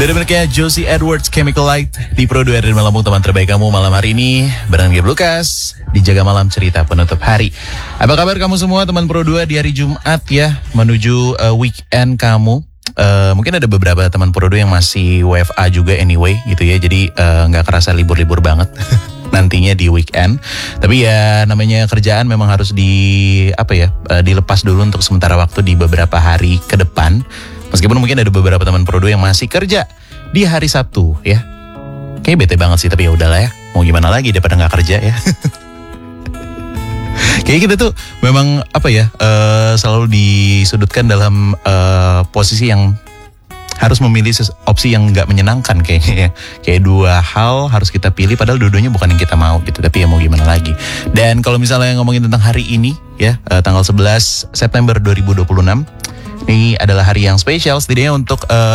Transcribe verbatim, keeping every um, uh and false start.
Dari miliknya Josie Edwards, Chemical Light, di Pro dua dari Lampung, teman terbaik kamu malam hari ini bareng Gabe Lukas di Jaga Malam Cerita Penutup Hari. Apa kabar kamu semua teman Pro dua di hari Jumat ya, menuju uh, weekend kamu? Uh, mungkin ada beberapa teman Pro dua yang masih W F A juga anyway gitu ya, jadi nggak uh, kerasa libur-libur banget nantinya di weekend. Tapi ya namanya kerjaan memang harus di apa ya uh, dilepas dulu untuk sementara waktu di beberapa hari ke depan. Meskipun mungkin ada beberapa teman Pro dua yang masih kerja di hari Sabtu ya. Kayaknya bete banget sih, tapi ya udahlah ya. Mau gimana lagi daripada nggak kerja ya. Kayak kita tuh memang apa ya uh, selalu disudutkan dalam uh, posisi yang harus memilih opsi yang nggak menyenangkan kayaknya ya. Kayak dua hal harus kita pilih padahal dua-duanya bukan yang kita mau gitu. Tapi ya mau gimana lagi. Dan kalau misalnya ngomongin tentang hari ini ya, uh, tanggal sebelas September dua ribu dua puluh enam. Ini adalah hari yang spesial setidaknya untuk uh,